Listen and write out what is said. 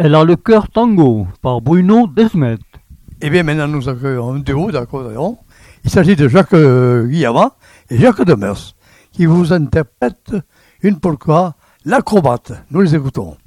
Elle a le cœur tango par Bruno Desmet. Et bien maintenant nous accueillons un duo d'accordéon. Il s'agit de Jacques Guillama et Jacques Demers qui vous interprètent une polka, l'acrobate. Nous les écoutons.